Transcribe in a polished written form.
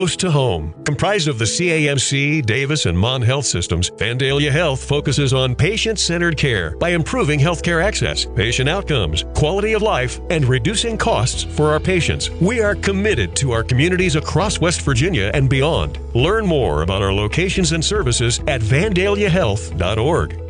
Close to home. Comprised of the CAMC, Davis, and Mon Health systems, Vandalia Health focuses on patient-centered care by improving healthcare access, patient outcomes, quality of life, and reducing costs for our patients. We are committed to our communities across West Virginia and beyond. Learn more about our locations and services at vandaliahealth.org.